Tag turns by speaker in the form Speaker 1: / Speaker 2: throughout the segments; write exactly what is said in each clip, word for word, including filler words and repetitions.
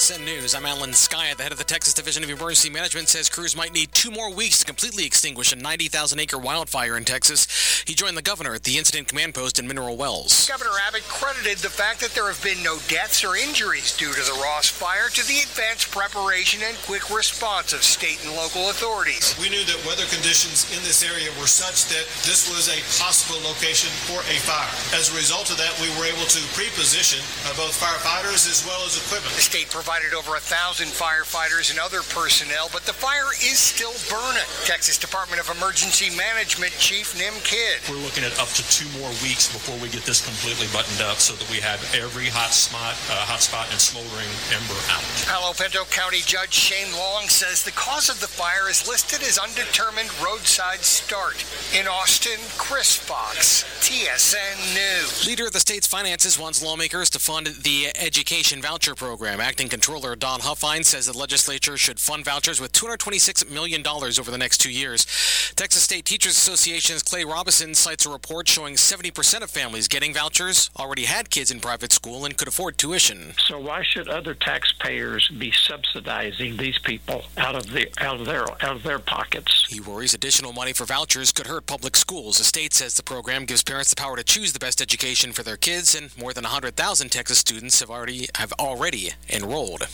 Speaker 1: S N News. I'm Alan Skya. The head of the Texas Division of Emergency Management says crews might need two more weeks to completely extinguish a ninety thousand acre wildfire in Texas. He joined the governor at the incident command post in Mineral Wells.
Speaker 2: Governor Abbott credited the fact that there have been no deaths or injuries due to the Ross fire to the advanced preparation and quick response of state and local authorities.
Speaker 3: We knew that weather conditions in this area were such that this was a possible location for a fire. As a result of that, we were able to pre-position uh, both firefighters as well as equipment.
Speaker 2: The state provided over a thousand firefighters and other personnel, but the fire is still burning. Texas Department of Emergency Management Chief Nim Kidd.
Speaker 4: We're looking at up to two more weeks before we get this completely buttoned up so that we have every hot spot, uh, hot spot and smoldering ember out.
Speaker 2: Palo Pinto County Judge Shane Long says the cause of the fire is listed as undetermined roadside start. In Austin, Chris Fox, T S N News.
Speaker 1: Leader of the state's finances wants lawmakers to fund the education voucher program. Acting Controller Don Huffine says the legislature should fund vouchers with two hundred twenty-six million dollars over the next two years. Texas State Teachers Association's Clay Robinson cites a report showing seventy percent of families getting vouchers already had kids in private school and could afford tuition.
Speaker 5: So why should other taxpayers be subsidizing these people out of the out of their out of their pockets?
Speaker 1: He worries additional money for vouchers could hurt public schools. The state says the program gives parents the power to choose the best education for their kids, and more than one hundred thousand Texas students have already have already enrolled.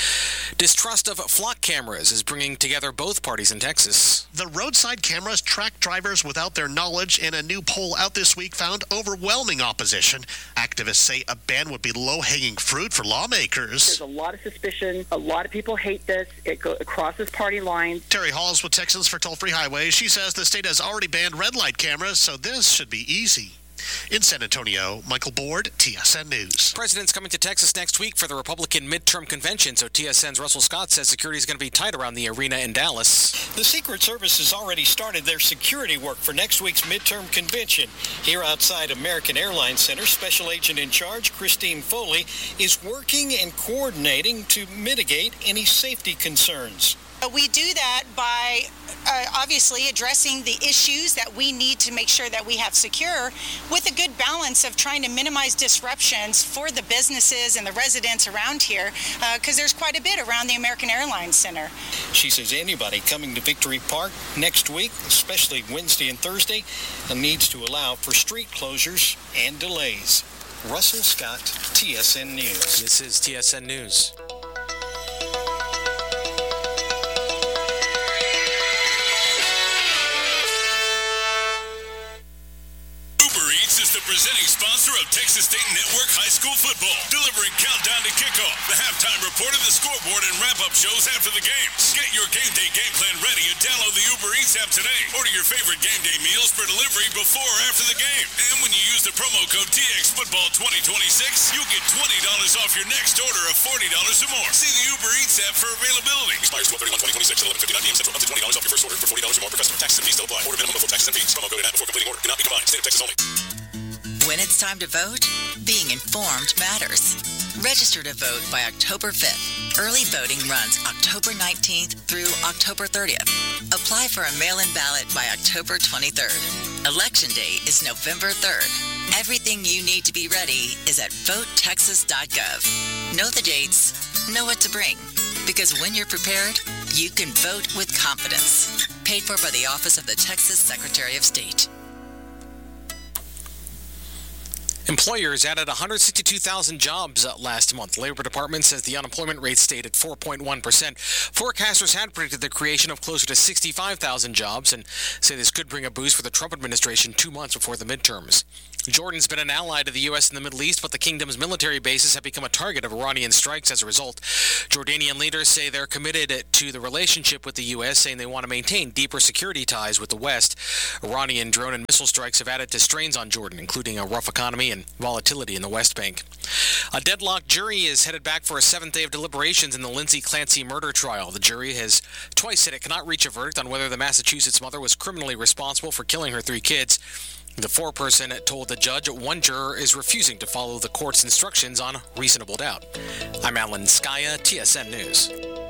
Speaker 1: Distrust of flock cameras is bringing together both parties in Texas.
Speaker 6: The roadside cameras track drivers without their knowledge, and a new poll out this week found overwhelming opposition. Activists say a ban would be low-hanging fruit for lawmakers.
Speaker 7: There's a lot of suspicion. A lot of people hate this. It, go, it crosses party lines.
Speaker 6: Terry Halls with Texans for Toll Free Highways. She says the state has already banned red light cameras, so this should be easy. In San Antonio, Michael Board, T S N News.
Speaker 1: President's coming to Texas next week for the Republican midterm convention, so T S N's Russell Scott says security is going to be tight around the arena in Dallas.
Speaker 8: The Secret Service has already started their security work for next week's midterm convention. Here outside American Airlines Center, Special Agent in Charge Christine Foley is working and coordinating to mitigate any safety concerns.
Speaker 9: We do that by uh, obviously addressing the issues that we need to make sure that we have secure, with a good balance of trying to minimize disruptions for the businesses and the residents around here, because uh, there's quite a bit around the American Airlines Center.
Speaker 8: She says anybody coming to Victory Park next week, especially Wednesday and Thursday, needs to allow for street closures and delays. Russell Scott, T S N News.
Speaker 1: This is T S N News.
Speaker 10: Presenting sponsor of Texas State Network High School Football, delivering countdown to kickoff, the halftime report of the scoreboard, and wrap-up shows after the games. Get your game day game plan ready and download the Uber Eats app today. Order your favorite game day meals for delivery before or after the game. And when you use the promo code T X Football twenty twenty-six, you'll get twenty dollars off your next order of forty dollars or more. See the Uber Eats app for availability. Expires twelve thirty-one twenty twenty-six at eleven fifty-nine p.m. Central. Up to twenty dollars off your first order for forty dollars or more per customer. Taxes and fees still apply. Order minimum before taxes and fees. Promo code and app before completing order. Cannot be combined. State of Texas only.
Speaker 11: When it's time to vote, being informed matters. Register to vote by October fifth. Early voting runs October nineteenth through October thirtieth. Apply for a mail-in ballot by October twenty-third. Election day is November third. Everything you need to be ready is at vote texas dot gov. Know the dates, know what to bring. Because when you're prepared, you can vote with confidence. Paid for by the Office of the Texas Secretary of State.
Speaker 1: Employers added one hundred sixty-two thousand jobs last month. Labor Department says the unemployment rate stayed at four point one percent. Forecasters had predicted the creation of closer to sixty-five thousand jobs and say this could bring a boost for the Trump administration two months before the midterms. Jordan's been an ally to the U S in the Middle East, but the kingdom's military bases have become a target of Iranian strikes as a result. Jordanian leaders say they're committed to the relationship with the U S, saying they want to maintain deeper security ties with the West. Iranian drone and missile strikes have added to strains on Jordan, including a rough economy and volatility in the West Bank. A deadlocked jury is headed back for a seventh day of deliberations in the Lindsay Clancy murder trial. The jury has twice said it cannot reach a verdict on whether the Massachusetts mother was criminally responsible for killing her three kids. The foreperson told the judge one juror is refusing to follow the court's instructions on reasonable doubt. I'm Alan Skya, T S N News.